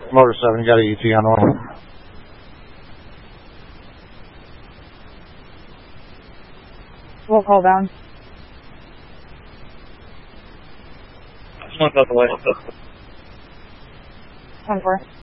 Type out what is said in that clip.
Motor 7, you got an ET on one. We'll call down. Someone's out the way. 10-4.